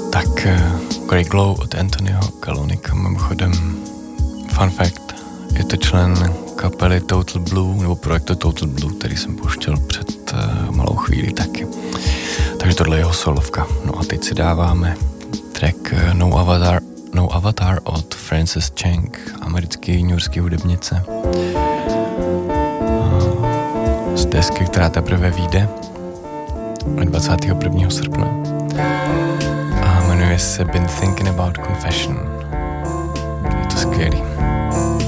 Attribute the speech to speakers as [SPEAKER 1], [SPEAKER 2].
[SPEAKER 1] Tak Grey Glow od Anthonyho Kalonika, mimochodem fun fact, je to člen kapely Total Blue, nebo projektu Total Blue, který jsem pouštěl před malou chvíli taky. Takže tohle je jeho solovka. No a teď si dáváme track No Avatar od Frances Chang, americké juniorské hudebnice. Z desky, která teprve vyjde 21. srpna. A jmenuje se Been Thinking About Confession. Je to skvělý.